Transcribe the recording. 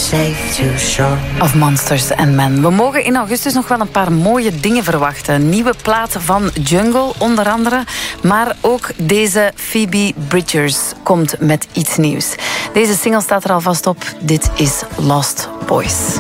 safe to shore. Of Monsters and Men. We mogen in augustus nog wel een paar mooie dingen verwachten. Nieuwe platen van Jungle, onder andere. Maar ook deze Phoebe Bridgers komt met iets nieuws. Deze single staat er alvast op. Dit is Lost Boys.